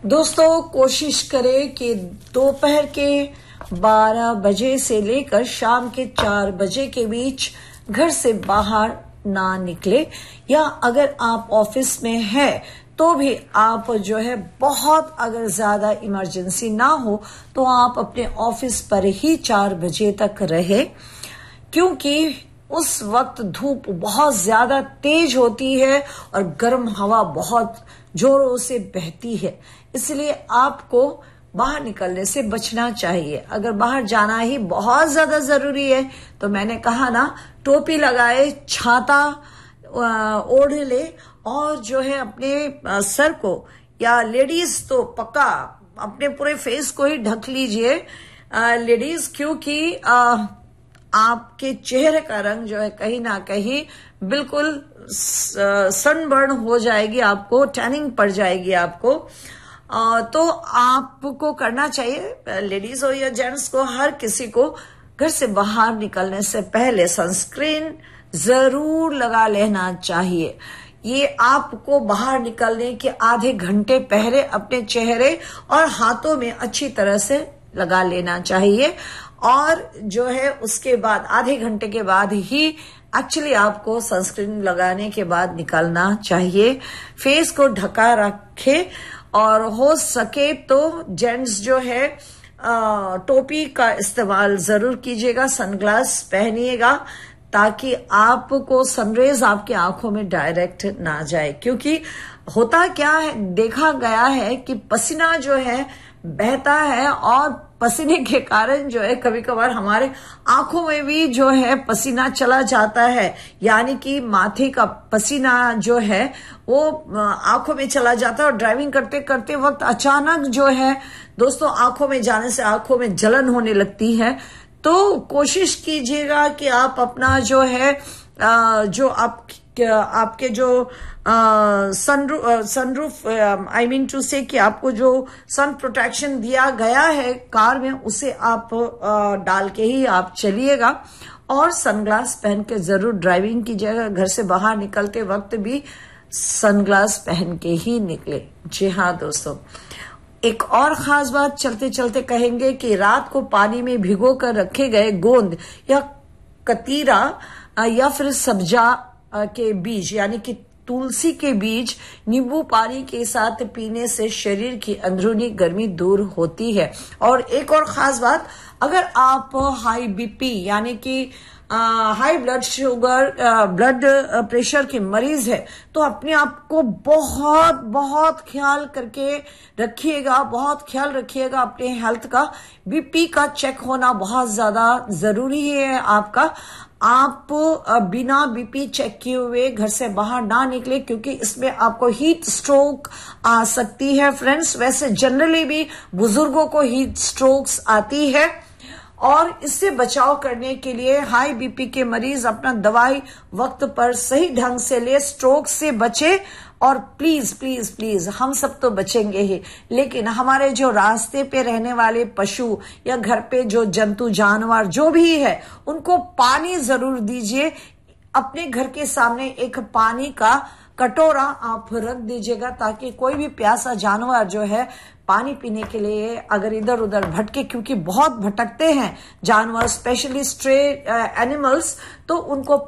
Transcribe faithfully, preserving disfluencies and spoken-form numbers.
दोस्तों कोशिश करें कि दोपहर के बारह बजे से लेकर शाम के चार बजे के बीच घर से बाहर ना निकले, या अगर आप ऑफिस में है तो भी आप जो है बहुत अगर ज्यादा इमरजेंसी ना हो तो आप अपने ऑफिस पर ही चार बजे तक रहे, क्योंकि उस वक्त धूप बहुत ज्यादा तेज होती है और गर्म हवा बहुत जोरों से बहती है, इसलिए आपको बाहर निकलने से बचना चाहिए। अगर बाहर जाना ही बहुत ज्यादा जरूरी है तो मैंने कहा ना, टोपी लगाए, छाता ओढ़ ले और जो है अपने सर को, या लेडीज तो पक्का अपने पूरे फेस को ही ढक लीजिए लेडीज, क्योंकि आ, आपके चेहरे का रंग जो है कहीं ना कहीं बिल्कुल सनबर्न हो जाएगी, आपको टैनिंग पड़ जाएगी आपको। आ, तो आपको करना चाहिए, लेडीज हो या जेंट्स को, हर किसी को घर से बाहर निकलने से पहले सनस्क्रीन जरूर लगा लेना चाहिए। ये आपको बाहर निकलने के आधे घंटे पहले अपने चेहरे और हाथों में अच्छी तरह से लगा लेना चाहिए, और जो है उसके बाद आधे घंटे के बाद ही एक्चुअली आपको सनस्क्रीन लगाने के बाद निकलना चाहिए। फेस को ढका रखे, और हो सके तो जेंट्स जो है टोपी का इस्तेमाल जरूर कीजिएगा, सनग्लास पहनिएगा, ताकि आपको सनरेज आपकी आंखों में डायरेक्ट ना जाए। क्योंकि होता क्या है, देखा गया है कि पसीना जो है बहता है, और पसीने के कारण जो है कभी कभार हमारे आंखों में भी जो है पसीना चला जाता है, यानी कि माथे का पसीना जो है वो आंखों में चला जाता है, और ड्राइविंग करते करते वक्त अचानक जो है दोस्तों आंखों में जाने से आंखों में जलन होने लगती है। तो कोशिश कीजिएगा कि आप अपना जो है जो आप आपके जो sunroof sunroof I mean to से कि आपको जो सन प्रोटेक्शन दिया गया है कार में, उसे आप आ, डाल के ही आप चलिएगा, और सनग्लास पहन के जरूर ड्राइविंग कीजिएगा। घर से बाहर निकलते वक्त भी सनग्लास पहन के ही निकले। जी हाँ दोस्तों, एक और खास बात चलते चलते कहेंगे कि रात को पानी में भिगो कर रखे गए गोंद या कतीरा या फिर सब्जा के बीज यानी कि तुलसी के बीज नींबू पानी के साथ पीने से शरीर की अंदरूनी गर्मी दूर होती है। और एक और खास बात, अगर आप हाई बीपी यानी कि high blood sugar blood pressure के मरीज है तो अपने आप को बहुत बहुत ख्याल करके रखिएगा, बहुत ख्याल रखिएगा अपने हेल्थ का। बीपी का चेक होना बहुत ज्यादा जरूरी है आपका। आप बिना बीपी चेक किए हुए घर से बाहर ना निकले, क्योंकि इसमें आपको हीट स्ट्रोक आ सकती है फ्रेंड्स। वैसे जनरली भी बुजुर्गों को हीट स्ट्रोक्स आती है, और इससे बचाव करने के लिए हाई बीपी के मरीज अपना दवाई वक्त पर सही ढंग से ले, स्ट्रोक से बचे। और प्लीज प्लीज प्लीज हम सब तो बचेंगे ही, लेकिन हमारे जो रास्ते पे रहने वाले पशु या घर पे जो जंतु जानवर जो भी है उनको पानी जरूर दीजिए। अपने घर के सामने एक पानी का कटोरा आप रख दीजिएगा, ताकि कोई भी प्यासा जानवर जो है पानी पीने के लिए अगर इधर उधर भटके, क्योंकि बहुत भटकते हैं जानवर, स्पेशली स्ट्रे एनिमल्स, तो उनको